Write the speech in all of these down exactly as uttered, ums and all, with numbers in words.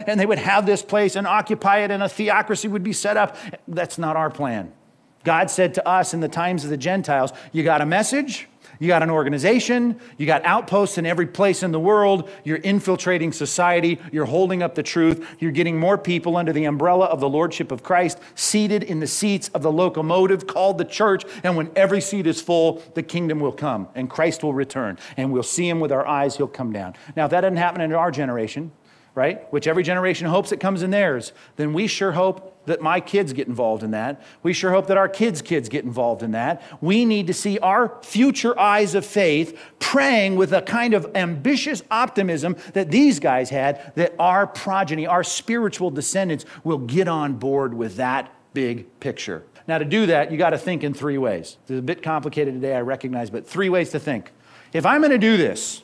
and they would have this place and occupy it, and a theocracy would be set up. That's not our plan. God said to us in the times of the Gentiles, you got a message, you got an organization, you got outposts in every place in the world, you're infiltrating society, you're holding up the truth, you're getting more people under the umbrella of the Lordship of Christ, seated in the seats of the locomotive called the church, and when every seat is full, the kingdom will come, and Christ will return, and we'll see him with our eyes, he'll come down. Now, if that doesn't happen in our generation, right, which every generation hopes it comes in theirs, then we sure hope that my kids get involved in that. We sure hope that our kids' kids get involved in that. We need to see our future eyes of faith praying with a kind of ambitious optimism that these guys had, that our progeny, our spiritual descendants will get on board with that big picture. Now, to do that, you got to think in three ways. It's a bit complicated today, I recognize, but three ways to think. If I'm going to do this,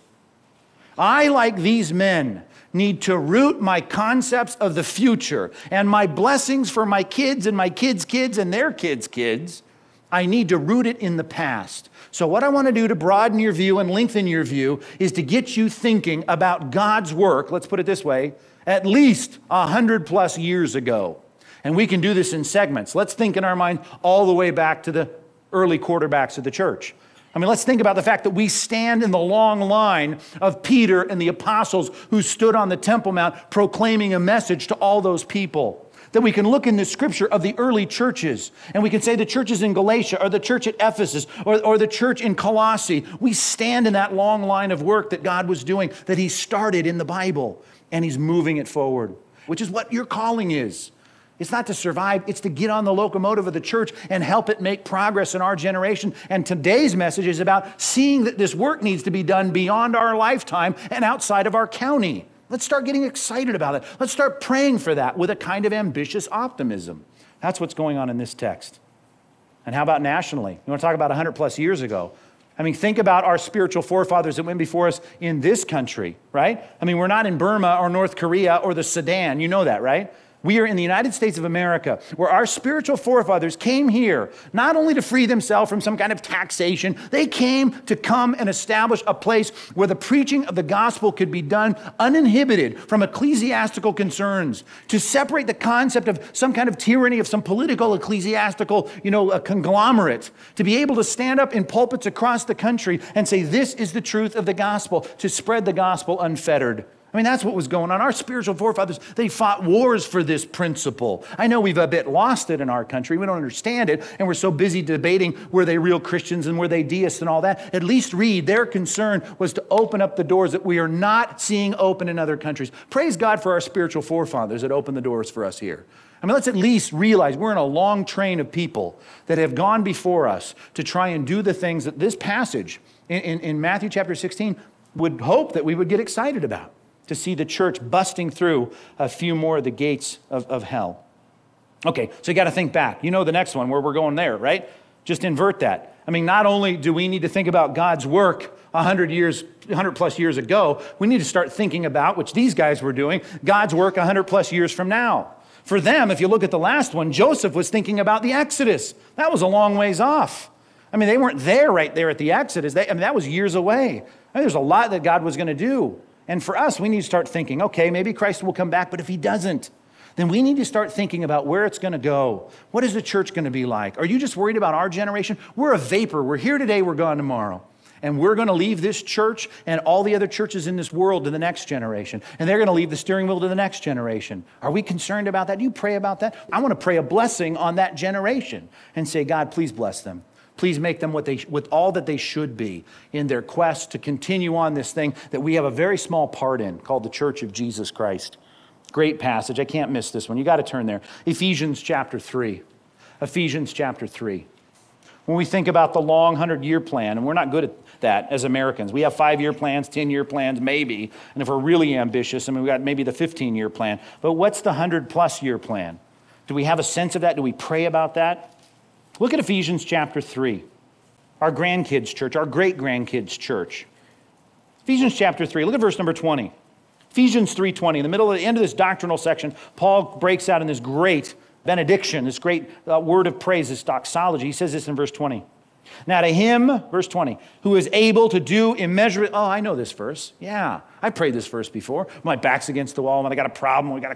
I, like these men, need to root my concepts of the future and my blessings for my kids and my kids' kids and their kids' kids. I need to root it in the past. So what I want to do to broaden your view and lengthen your view is to get you thinking about God's work, let's put it this way, at least a hundred plus years ago. And we can do this in segments. Let's think in our mind all the way back to the early quarterbacks of the church. I mean, let's think about the fact that we stand in the long line of Peter and the apostles who stood on the Temple Mount proclaiming a message to all those people. That we can look in the scripture of the early churches, and we can say the churches in Galatia, or the church at Ephesus, or, or the church in Colossae. We stand in that long line of work that God was doing, that he started in the Bible, and he's moving it forward, which is what your calling is. It's not to survive, it's to get on the locomotive of the church and help it make progress in our generation. And today's message is about seeing that this work needs to be done beyond our lifetime and outside of our county. Let's start getting excited about it. Let's start praying for that with a kind of ambitious optimism. That's what's going on in this text. And how about nationally? You want to talk about one hundred plus years ago? I mean, think about our spiritual forefathers that went before us in this country, right? I mean, we're not in Burma or North Korea or the Sudan. You know that, right? We are in the United States of America, where our spiritual forefathers came here, not only to free themselves from some kind of taxation, they came to come and establish a place where the preaching of the gospel could be done uninhibited from ecclesiastical concerns, to separate the concept of some kind of tyranny of some political ecclesiastical, you know, a conglomerate, to be able to stand up in pulpits across the country and say, this is the truth of the gospel, to spread the gospel unfettered. I mean, that's what was going on. Our spiritual forefathers, they fought wars for this principle. I know we've a bit lost it in our country. We don't understand it, and we're so busy debating were they real Christians and were they deists and all that. At least read, their concern was to open up the doors that we are not seeing open in other countries. Praise God for our spiritual forefathers that opened the doors for us here. I mean, let's at least realize we're in a long train of people that have gone before us to try and do the things that this passage in, in, in Matthew chapter sixteen would hope that we would get excited about. To see the church busting through a few more of the gates of, of hell. Okay, so you got to think back. You know the next one, where we're going there, right? Just invert that. I mean, not only do we need to think about God's work one hundred years, one hundred plus years ago, we need to start thinking about, which these guys were doing, God's work one hundred plus years from now. For them, if you look at the last one, Joseph was thinking about the Exodus. That was a long ways off. I mean, they weren't there right there at the Exodus. They, I mean, that was years away. I mean, there's a lot that God was going to do. And for us, we need to start thinking, okay, maybe Christ will come back, but if he doesn't, then we need to start thinking about where it's going to go. What is the church going to be like? Are you just worried about our generation? We're a vapor. We're here today, we're gone tomorrow. And we're going to leave this church and all the other churches in this world to the next generation. And they're going to leave the steering wheel to the next generation. Are we concerned about that? Do you pray about that? I want to pray a blessing on that generation and say, God, please bless them. Please make them what they, with all that they should be in their quest to continue on this thing that we have a very small part in, called the Church of Jesus Christ. Great passage. I can't miss this one. You got to turn there. Ephesians chapter three. Ephesians chapter three. When we think about the long hundred-year plan, and we're not good at that as Americans. We have five-year plans, ten-year plans, maybe. And if we're really ambitious, I mean, we've got maybe the fifteen-year plan. But what's the hundred-plus year plan? Do we have a sense of that? Do we pray about that? Look at Ephesians chapter three, our grandkids' church, our great-grandkids' church. Ephesians chapter three, look at verse number twenty. Ephesians three twenty, in the middle of the end of this doctrinal section, Paul breaks out in this great benediction, this great uh, word of praise, this doxology. He says this in verse twenty. Now to him, verse twenty, who is able to do immeasurable, oh, I know this verse. Yeah, I prayed this verse before. My back's against the wall, and I got a problem, we got a